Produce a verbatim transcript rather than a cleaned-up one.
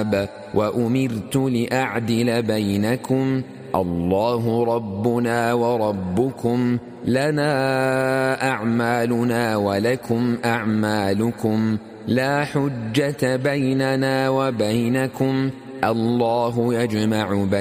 الكتاب وأمرت لأعدل بينكم الله ربنا وربكم لنا أعمالنا ولكم أعمالكم لا حجة بيننا وبينكم الله يجمع بيننا